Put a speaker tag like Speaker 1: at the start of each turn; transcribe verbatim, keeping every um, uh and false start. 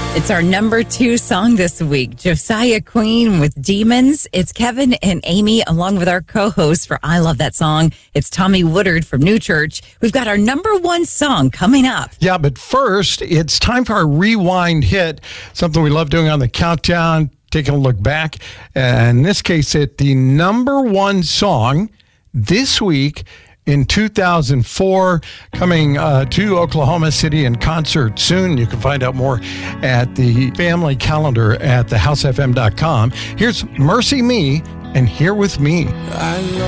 Speaker 1: It's our number two song this week, Josiah Queen with Demons. It's Kevin and Amy along with our co-host for I Love That Song. It's Tommy Woodard from New Church. We've got our number one song coming up.
Speaker 2: Yeah, but first, it's time for our rewind hit, something we love doing on the countdown, taking a look back. And in this case, it's the number one song this week in two thousand four, coming uh, to Oklahoma City in concert soon. You can find out more at the family calendar at the house f m dot com. Here's Mercy Me and Here With Me.
Speaker 3: I know